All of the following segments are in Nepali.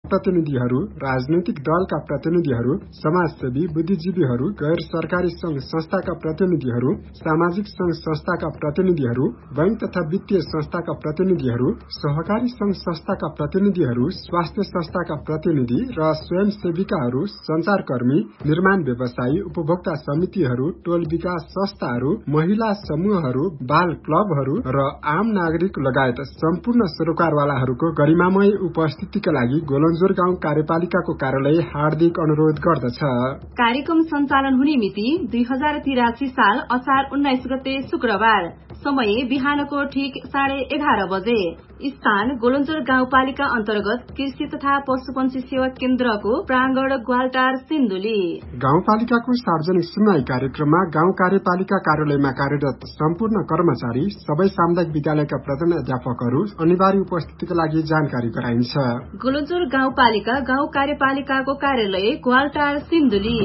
प्रतिनिधिहरू, राजनैतिक दलका प्रतिनिधिहरू, समाजसेवी, बुद्धिजीवीहरू, गैर सरकारी संघ संस्थाका प्रतिनिधिहरू, सामाजिक संघ संस्थाका प्रतिनिधिहरू, बैंक तथा वित्तीय संस्थाका प्रतिनिधिहरू, सहकारी संघ संस्थाका प्रतिनिधिहरू, स्वास्थ्य संस्थाका प्रतिनिधि र स्वयंसेविकाहरू, संचारकर्मी, निर्माण व्यवसायी, उपभोक्ता समितिहरू, टोल विकास संस्थाहरू, महिला समूहहरू, बाल क्लबहरू र आम नागरिक लगायत सम्पूर्ण सरोकारवालाहरूको गरिमामय उपस्थितिका लागि गोलन्जोर गाउँ कार्यपालिकाको कार्यालय हार्दिक अनुरोध गर्दछ। कार्यक्रम सञ्चालन हुने मिति 2083 साल असार 19 गते शुक्रबार। समय बिहानको ठीक 11:30 बजे। स्थान गोलन्जोर गाउँपालिका अन्तर्गत कृषि तथा पशुपन्छी सेवा केन्द्रको प्रांगण ग्वालटार सिन्धुली। गाउँपालिकाको सार्वजनिक सुनवाई कार्यक्रममा गाउँ कार्यपालिका कार्यालयमा कार्यरत सम्पूर्ण कर्मचारी, सबै सामुदायिक विद्यालयका प्रधानाध्यापकहरू अनिवार्य उपस्थितिका लागि जानकारी गराइन्छ। गोलन्जोर गाउँपालिका गाउँ कार्यपालिकाको कार्यालय ग्वालटार सिन्धुली।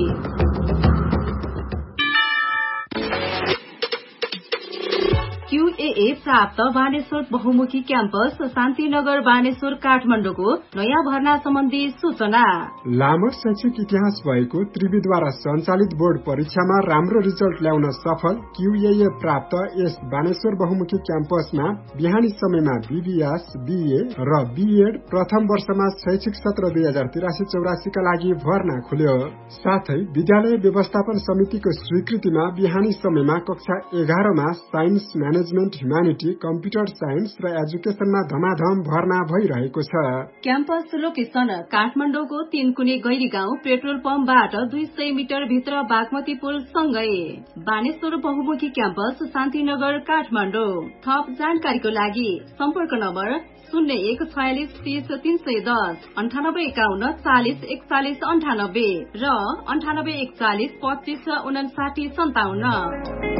QAA प्राप्त बानेश्वर बहुमुखी क्याम्पस शान्तिनगर बानेश्वर काठमाडौँको नयाँ भर्ना सम्बन्धी सूचना। लामो शैक्षिक इतिहास भएको त्रिविद्वारा सञ्चालित बोर्ड परीक्षामा राम्रो रिजल्ट ल्याउन सफल QAA प्राप्त यस बानेश्वर बहुमुखी क्याम्पसमा बिहानी समयमा BBS, BA र BEd प्रथम वर्षमा शैक्षिक सत्र 2083-84 का लागि भर्ना खुल्यो। साथै विद्यालय व्यवस्थापन समितिको स्वीकृतिमा बिहानी समयमा कक्षा 11 मा science, management, humanity, computer science र एजुकेशनमा धमाधम भर्ना भइरहेको छ। क्याम्पस लोकेशन काठमाडौँको 3 कुने गैरी गाउँ पेट्रोल पम्पबाट 200 मिटर भित्र बागमती पुल सँगै। बानेश्वर बहुमुखी क्याम्पस शान्तिनगर काठमाडौँ। थप जानकारीको लागि सम्पर्क नम्बर 0146 30 310, 9851 40 41 98 र 9841 25 59 57।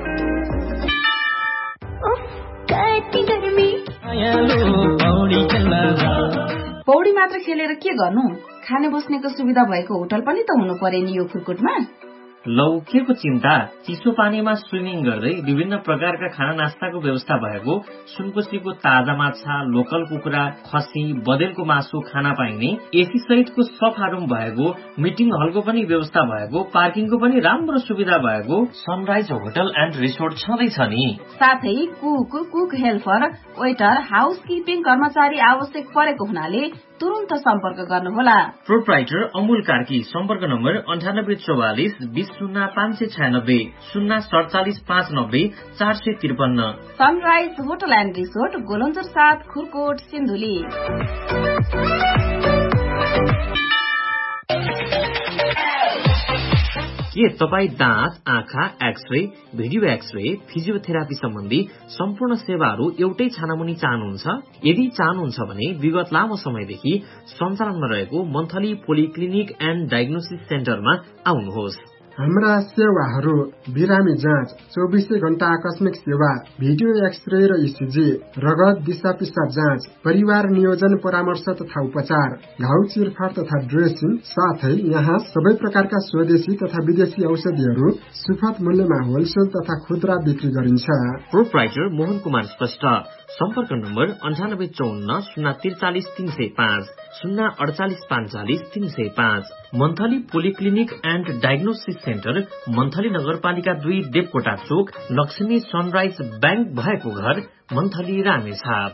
पौडी मात्र खेलेर के गर्नु? खाने बस्नेको सुविधा भएको होटल पनि त हुनु पर्यो नि यो खुरकुटमा। लौ के को चिन्ता, चिसो पानीमा स्विमिङ गर्दै विभिन्न प्रकारका खाना नास्ताको व्यवस्था भएको, सुनकोशीको ताजा माछा, लोकल कुखुरा, खसी, बदेलको मासु खाना पाइने, एसी सहितको सफा रुम भएको, मिटिङ हलको पनि व्यवस्था भएको, पार्किङको पनि राम्रो सुविधा भएको सनराइज होटल एन्ड रिसोर्ट छँदैछ नि। साथै कुक हेल्पर, वेटर, हाउसकिपिङ कर्मचारी आवश्यक परेको हुनाले तुरुन्त सम्पर्क गर्नुहोला। प्रोप्राइटर अमूल कार्की। सम्पर्क number 9844 200596 047 590 453। Sunrise hotel and resort, Golanjor 7, Khurkot, Sindhuli. के तपाई दाँत, आँखा, एक्सरे, भिडियो एक्सरे, फिजियोथेरापी सम्बन्धी सम्पूर्ण सेवाहरू एउटै छानामुनि चाहनुहुन्छ? यदि चाहनुहुन्छ भने विगत लामो समयदेखि सञ्चालनमा रहेको मन्थली पोलिक्लिनिक एन्ड डायग्नोसिस सेन्टरमा आउनुहोस्। हाम्रा सेवाहरू बिरामी जाँच, 24 घण्टा आकस्मिक सेवा, भिडियो एक्सरे र ECG, रगत दिशा पिसाब जाँच, परिवार नियोजन परामर्श तथा उपचार, घाउ चिरफार तथा ड्रेसिङ, साथै यहाँ सबै प्रकारका स्वदेशी तथा विदेशी औषधिहरू सुपथ मूल्यमा होलसेल तथा खुद्रा बिक्री गरिन्छ। प्रोप्राइटर मोहन कुमार श्रेष्ठ। सम्पर्क number 9854 043 305 048 45 305। Monthly polyclinic and diagnosis centre, monthly नगरपालिका 2, देवकोटा चोक, लक्ष्मी सनराइज बैंक भएको घर, मन्थली रामेछाप।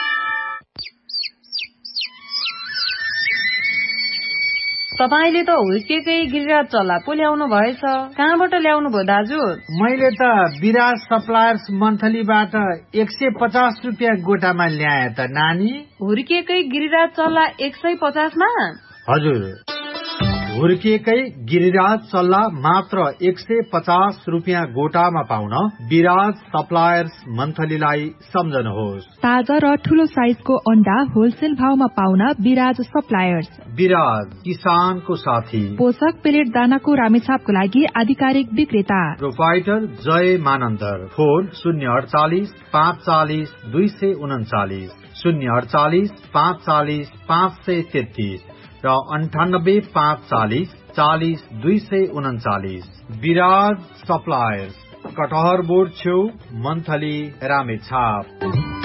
तपाईले त हुर्केकै गिरिराज चल्ला पो ल्याउनु भएछ। कहाँबाट ल्याउनु भयो दाजु? मैले त विराज सप्लायर्स मन्थलीबाट 150 रुपियाँ गोटामा ल्याए त नानी। हुर्केकै गिरिराज चल्ला 150 मा? हजुर, हुर्किएकै गिरिराज चल्ला मात्र 150 रुपियाँ गोटामा पाउन विराज सप्लायर्स मन्थलीलाई सम्झनुहोस्। ताजा र ठूलो साइजको अण्डा होलसेल भावमा पाउन विराज सप्लायर्स। विराज, किसानको साथी। पोषक पेलेट दानाको रामेछापको लागि आधिकारिक विक्रेता। प्रोपाइटर जय मानन्दर। फोन 048 540 239 048 540 533 र 98 540 40 239। विराज सप्लायर्स, कटहर बोर्ड छेउ, मन्थली रामेछाप।